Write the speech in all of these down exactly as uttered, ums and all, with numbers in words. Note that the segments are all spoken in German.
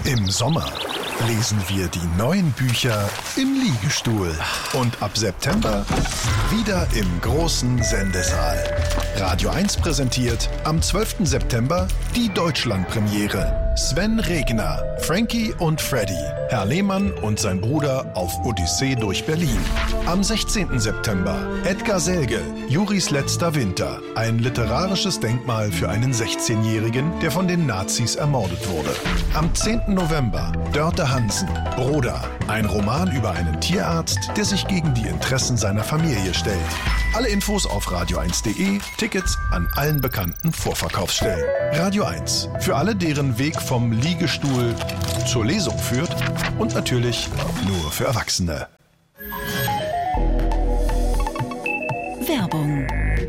Im Sommer lesen wir die neuen Bücher im Liegestuhl. Und ab September wieder im großen Sendesaal. Radio eins präsentiert am zwölften September die Deutschlandpremiere. Sven Regner, Frankie und Freddy, Herr Lehmann und sein Bruder auf Odyssee durch Berlin. Am sechzehnten September Edgar Selge, Juris letzter Winter. Ein literarisches Denkmal für einen sechzehnjährigen, der von den Nazis ermordet wurde. Am zehnten November Dörte Hansen, Broder. Ein Roman über einen Tierarzt, der sich gegen die Interessen seiner Familie stellt. Alle Infos auf radio eins punkt de, Tickets an allen bekannten Vorverkaufsstellen. Radio eins, für alle, deren Weg vom Liegestuhl zur Lesung führt und natürlich nur für Erwachsene. Werbung.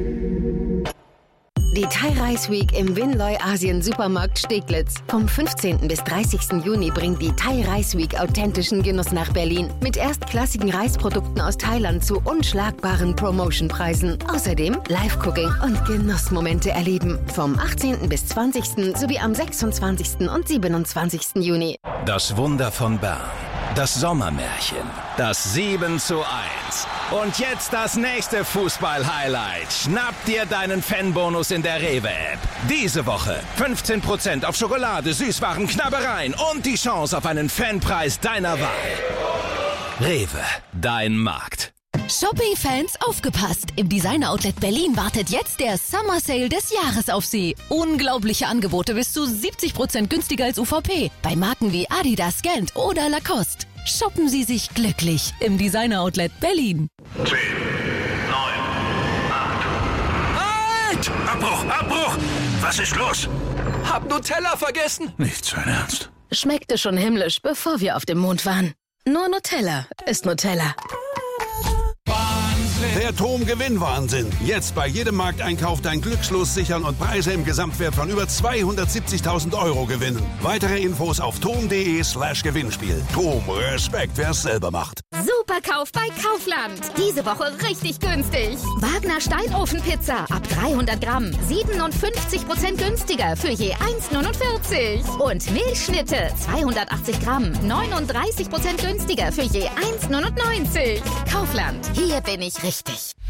Die Thai Rice Week im Winloy Asien Supermarkt Steglitz. Vom fünfzehnten bis dreißigsten Juni bringt die Thai Rice Week authentischen Genuss nach Berlin. Mit erstklassigen Reisprodukten aus Thailand zu unschlagbaren Promotionpreisen. Außerdem Live-Cooking und Genussmomente erleben. Vom achtzehnten bis zwanzigsten sowie am sechsundzwanzigsten und siebenundzwanzigsten Juni. Das Wunder von Bern. Das Sommermärchen. Das sieben zu eins. Und jetzt das nächste Fußball-Highlight. Schnapp dir deinen Fanbonus in der Rewe-App. Diese Woche fünfzehn Prozent auf Schokolade, Süßwaren, Knabbereien und die Chance auf einen Fanpreis deiner Wahl. Rewe, dein Markt. Shopping-Fans, aufgepasst! Im Designer-Outlet Berlin wartet jetzt der Summer Sale des Jahres auf Sie. Unglaubliche Angebote bis zu siebzig Prozent günstiger als U V P. Bei Marken wie Adidas, Gant oder Lacoste. Shoppen Sie sich glücklich im Designer-Outlet Berlin. zehn, neun, acht. Halt! Abbruch, Abbruch! Was ist los? Hab Nutella vergessen. Nicht sein Ernst. Schmeckte schon himmlisch, bevor wir auf dem Mond waren. Nur Nutella ist Nutella. Der TOM-Gewinnwahnsinn. Jetzt bei jedem Markteinkauf dein Glückslos sichern und Preise im Gesamtwert von über zweihundertsiebzigtausend Euro gewinnen. Weitere Infos auf tom.de slash Gewinnspiel. TOM, Respekt, wer es selber macht. Superkauf bei Kaufland. Diese Woche richtig günstig. Wagner Steinofenpizza ab dreihundert Gramm. siebenundfünfzig Prozent günstiger für je eins neunundvierzig. Und Milchschnitte zweihundertachtzig Gramm. neununddreißig Prozent günstiger für je eins neunundneunzig. Kaufland. Hier bin ich richtig.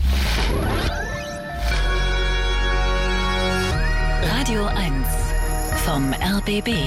Radio eins vom R B B.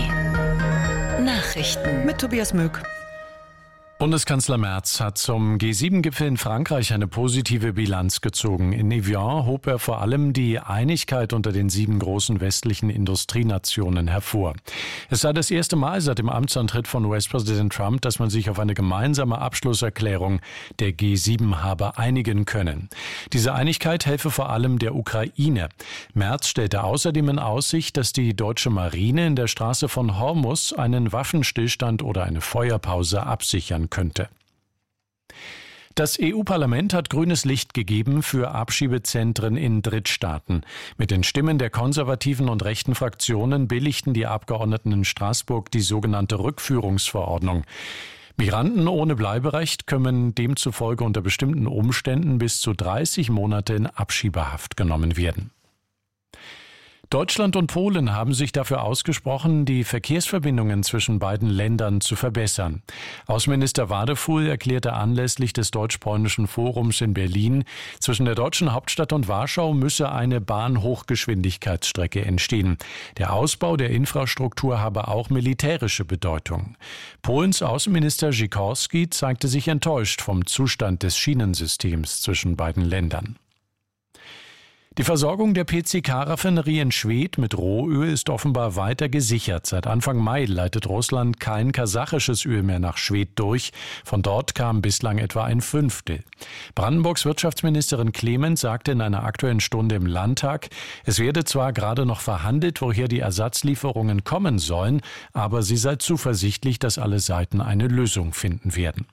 Nachrichten mit Tobias Möck. Bundeskanzler Merz hat zum G sieben Gipfel in Frankreich eine positive Bilanz gezogen. In Evian hob er vor allem die Einigkeit unter den sieben großen westlichen Industrienationen hervor. Es sei das erste Mal seit dem Amtsantritt von U S-Präsident Trump, dass man sich auf eine gemeinsame Abschlusserklärung der G sieben habe einigen können. Diese Einigkeit helfe vor allem der Ukraine. Merz stellte außerdem in Aussicht, dass die deutsche Marine in der Straße von Hormuz einen Waffenstillstand oder eine Feuerpause absichern könnte. Das E U-Parlament hat grünes Licht gegeben für Abschiebezentren in Drittstaaten. Mit den Stimmen der konservativen und rechten Fraktionen billigten die Abgeordneten in Straßburg die sogenannte Rückführungsverordnung. Migranten ohne Bleiberecht können demzufolge unter bestimmten Umständen bis zu dreißig Monate in Abschiebehaft genommen werden. Deutschland und Polen haben sich dafür ausgesprochen, die Verkehrsverbindungen zwischen beiden Ländern zu verbessern. Außenminister Wadefuhl erklärte anlässlich des Deutsch-Polnischen Forums in Berlin, zwischen der deutschen Hauptstadt und Warschau müsse eine Bahnhochgeschwindigkeitsstrecke entstehen. Der Ausbau der Infrastruktur habe auch militärische Bedeutung. Polens Außenminister Sikorski zeigte sich enttäuscht vom Zustand des Schienensystems zwischen beiden Ländern. Die Versorgung der P C K-Raffinerie in Schwedt mit Rohöl ist offenbar weiter gesichert. Seit Anfang Mai leitet Russland kein kasachisches Öl mehr nach Schwedt durch. Von dort kam bislang etwa ein Fünftel. Brandenburgs Wirtschaftsministerin Clement sagte in einer Aktuellen Stunde im Landtag, es werde zwar gerade noch verhandelt, woher die Ersatzlieferungen kommen sollen, aber sie sei zuversichtlich, dass alle Seiten eine Lösung finden werden.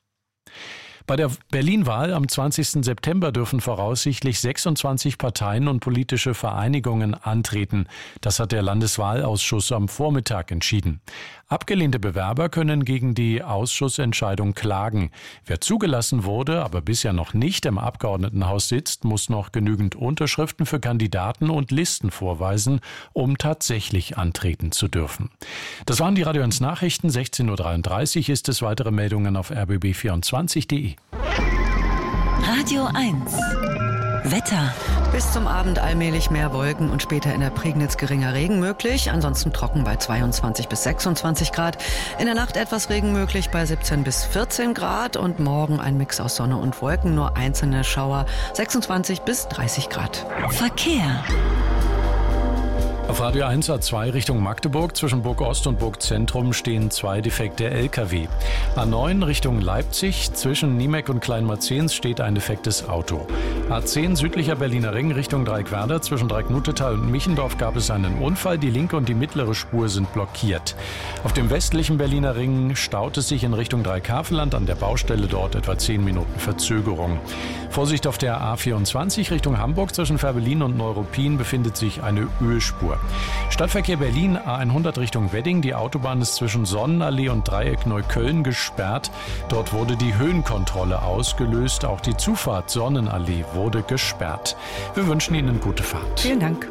Bei der Berlin-Wahl am zwanzigsten September dürfen voraussichtlich sechsundzwanzig Parteien und politische Vereinigungen antreten. Das hat der Landeswahlausschuss am Vormittag entschieden. Abgelehnte Bewerber können gegen die Ausschussentscheidung klagen. Wer zugelassen wurde, aber bisher noch nicht im Abgeordnetenhaus sitzt, muss noch genügend Unterschriften für Kandidaten und Listen vorweisen, um tatsächlich antreten zu dürfen. Das waren die Radio eins Nachrichten. sechzehn Uhr dreiunddreißig ist es. Weitere Meldungen auf r b b vierundzwanzig punkt d e. Radio eins. Wetter. Bis zum Abend allmählich mehr Wolken und später in der Prignitz geringer Regen möglich. Ansonsten trocken bei zweiundzwanzig bis sechsundzwanzig Grad. In der Nacht etwas Regen möglich bei siebzehn bis vierzehn Grad. Und morgen ein Mix aus Sonne und Wolken, nur einzelne Schauer, sechsundzwanzig bis dreißig Grad. Verkehr. Auf Radio eins A zwei Richtung Magdeburg zwischen Burg Ost und Burg Zentrum stehen zwei defekte L K W. A neun Richtung Leipzig zwischen Niemeck und Kleinmarzens steht ein defektes Auto. A zehn südlicher Berliner Ring Richtung Dreieckwerder zwischen Dreiecknutetal und Michendorf gab es einen Unfall. Die linke und die mittlere Spur sind blockiert. Auf dem westlichen Berliner Ring staut es sich in Richtung Dreieckhaveland. An der Baustelle dort etwa zehn Minuten Verzögerung. Vorsicht auf der A vierundzwanzig Richtung Hamburg zwischen Fährberlin und Neuruppin befindet sich eine Ölspur. Stadtverkehr Berlin A hundert Richtung Wedding. Die Autobahn ist zwischen Sonnenallee und Dreieck Neukölln gesperrt. Dort wurde die Höhenkontrolle ausgelöst. Auch die Zufahrt Sonnenallee wurde gesperrt. Wir wünschen Ihnen gute Fahrt. Vielen Dank.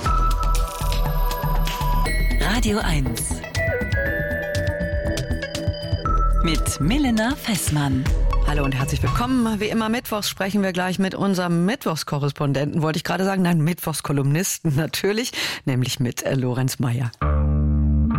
Radio eins. Mit Milena Fessmann. Hallo und herzlich willkommen. Wie immer mittwochs sprechen wir gleich mit unserem Mittwochskorrespondenten, wollte ich gerade sagen, nein, Mittwochskolumnisten natürlich, nämlich mit äh, Lorenz Meyer.